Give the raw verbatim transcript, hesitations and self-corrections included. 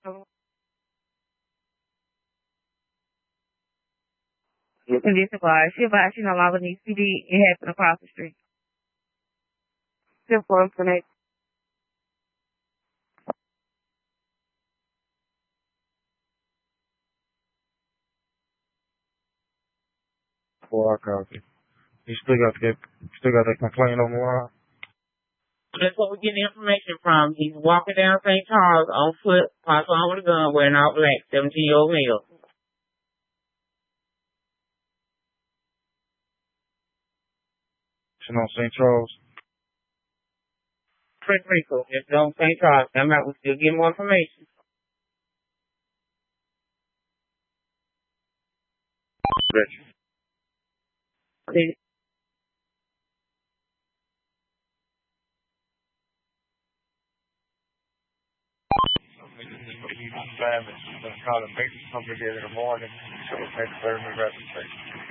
You can be surprised. She advised she no longer needs C D. It happened across the street. Simple information. Four copy. You still got to get, still got that complaint on the line? That's what we're getting information from. He's walking down Saint Charles on foot, pops on with a gun, wearing all black, seventeen-year-old male. It's on Saint Charles. Prince Rico, it's on Saint Charles. I'm out, we're still getting more information. See, Family, I'm going to call the basic company in the morning, so it's next thirty registration.